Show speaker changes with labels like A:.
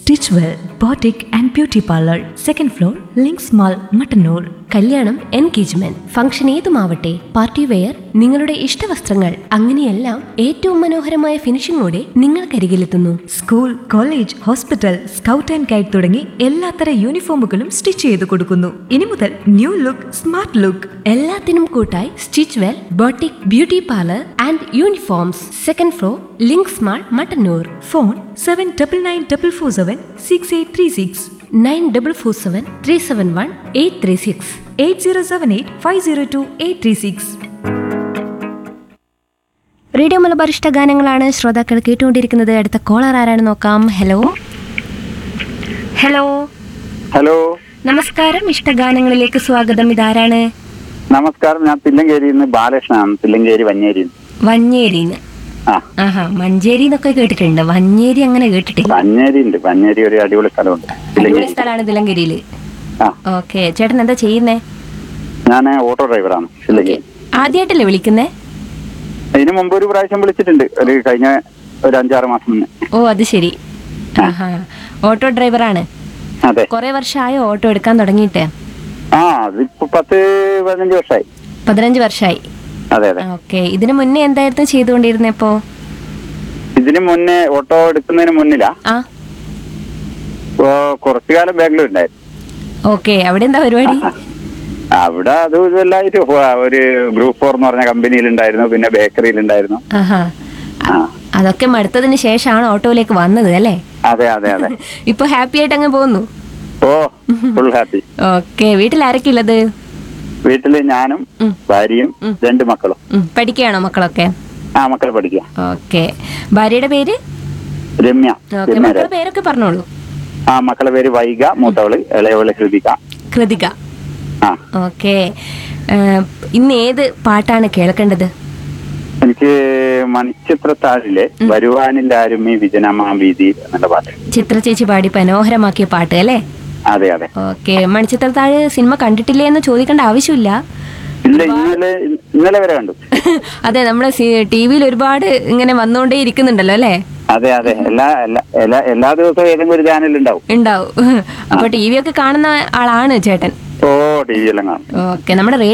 A: Stitchwell Boutique and Beauty Parlor, second floor, Links Mall, Matanur.
B: കല്യാണം, engagement, function ഏതുമാവട്ടെ, party wear, നിങ്ങളുടെ ഇഷ്ടവസ്ത്രങ്ങൾ അങ്ങനെയെല്ലാം ഏറ്റവും മനോഹരമായ ഫിനിഷിംഗോടെ നിങ്ങൾക്കരികിലെത്തുന്നു.
A: School, college, hospital, scout and guide തുടങ്ങി എല്ലാത്തര യൂണിഫോമുകളും stitch ചെയ്ത് കൊടുക്കുന്നു. ഇനി മുതൽ ന്യൂ ലുക്ക്, സ്മാർട്ട് ലുക്ക്.
B: എല്ലാത്തിനും കൂട്ടായി stitch well boutique beauty parlour and uniforms, second floor, links mall, Mattannur.
A: Phone 7994476836.
B: 9447371836.
A: 8078502836.
B: Radio Malabar ഇഷ്ട ഗാനങ്ങളാണ് ശ്രോതാക്കൾ കേട്ടുകൊണ്ടിരിക്കുന്നത്. അടുത്ത കോളർ ആരാണ് നോക്കാം. ഹലോ ഹലോ
C: ഹലോ,
B: നമസ്കാരം. ഇഷ്ടഗാനങ്ങളിലേക്ക് സ്വാഗതം. ഇതാരാണ്?
C: നമസ്കാരം. ഞാൻ തില്ലങ്കേരിയിൽ നിന്ന് ബാലകൃഷ്ണനാണ്. തില്ലങ്കേരി വഞ്ഞേരിയിൽ.
B: വഞ്ഞേരിന്ന്. ആഹാ, മഞ്ചേരി എന്നൊക്കെ കേട്ടിട്ടുണ്ട്, വഞ്ഞേരി അങ്ങനെ കേട്ടിട്ടില്ല.
C: വഞ്ഞേരി ഉണ്ട്. വഞ്ഞേരി ഒരു അടിപൊളി സ്ഥലമുണ്ട്.
B: അടിപൊളി സ്ഥലമാണ് തില്ലങ്കരിയില്. ഓക്കെ, ചേട്ടൻ എന്താ ചെയ്യുന്നേ?
C: ഞാൻ ഓട്ടോ ഡ്രൈവറാണ്. തില്ലങ്കേരി.
B: ആദ്യമായിട്ടല്ലേ വിളിക്കുന്നേ?
C: ഇതിനു മുമ്പ് ഒരു പ്രാവശ്യം വിളിച്ചിട്ടുണ്ട്, കഴിഞ്ഞ ഒരു 5-6 മാസം മുന്നേ.
B: ഓ, അത് ശരി. ആഹാ, ഓട്ടോ ഡ്രൈവറാണ്.
C: അതെ.
B: കൊറേ വർഷമായോ ഓട്ടോ എടുക്കാൻ തുടങ്ങിയിട്ട്?
C: അതിപ്പോ 10-15 വർഷമായി.
B: 15 വർഷമായി.
C: അതെ അതെ.
B: ഓക്കെ, ഇതിനു മുന്നേ എന്തായിരുന്നു ചെയ്തുകൊണ്ടിരുന്നപ്പോ?
C: ഇതിനു മുന്നേ ഓട്ടോ എടുക്കുന്നതിന് മുന്നിലാ കുറച്ചു കാലം ബാംഗ്ലൂർ ഉണ്ടായിരുന്നു.
B: ഓക്കെ, അവിടെ എന്താ പരിപാടി?
C: അവിടെ അതും ഇതെല്ലായിട്ട് ഒരു ഗ്രൂപ്പ് 4 എന്ന് പറഞ്ഞ കമ്പനിയിലുണ്ടായിരുന്നു, പിന്നെ ബേക്കറിയിലുണ്ടായിരുന്നു.
B: ആഹാ, അതൊക്കെ മടുത്തതിന് ശേഷമാണ് ഓട്ടോയിലേക്ക് വന്നത് അല്ലേ?
C: അതെ അതെ അതെ.
B: ഇപ്പൊ ഹാപ്പി ആയിട്ട് അങ്ങ് പോകുന്നു?
C: ഓ, ഫുൾ ഹാപ്പി.
B: ഓക്കെ, വീട്ടിൽ ആരൊക്കെ ഉള്ളത്?
C: വീട്ടില് ഞാനും ഭാര്യയും 2 മക്കളും.
B: പഠിക്കുകയാണോ മക്കളൊക്കെ?
C: മക്കൾ പഠിക്കുക.
B: ഓക്കെ, ഭാര്യയുടെ പേര്?
C: രമ്യ.
B: മക്കളുടെ പേരൊക്കെ പറഞ്ഞോളൂ.
C: മക്കളുടെ പേര് വൈഗ, മൂത്തവള്, ഇളയവള് കൃതിക.
B: കൃതിക. ഓക്കെ, ഇന്ന് ഏത് പാട്ടാണ് കേൾക്കേണ്ടത്?
C: എനിക്ക് മണിച്ചിത്രത്താഴിലെ വരുവാനില്ലാരും ഈ വിജനമാ വീതി എന്നുള്ള പാട്ട്.
B: ചിത്ര ചേച്ചി പാടി മനോഹരമാക്കിയ പാട്ട് അല്ലേ?
C: അതെ അതെ.
B: ഓക്കെ, മണിച്ചിത്രത്താഴ് സിനിമ കണ്ടിട്ടില്ലേ എന്ന് ചോദിക്കേണ്ട ആവശ്യമില്ല.
C: ഇല്ല, ഇന്നലെ വരെ കണ്ടു.
B: അതെ, നമ്മുടെ ടിവിയിൽ ഒരുപാട് ഇങ്ങനെ വന്നുകൊണ്ടേ ഇരിക്കുന്നുണ്ടല്ലോ അല്ലേ?
C: അതെ അതെ. എല്ലാ ദിവസവും ഏതെങ്കിലും ഒരു ചാനൽ ഉണ്ടാവും.
B: അപ്പൊ ടി വി ഒക്കെ കാണുന്ന ആളാണ് ചേട്ടൻ?
C: ഓ, ടി വി എല്ലാം കാണും.
B: ഓക്കെ, നമ്മുടെ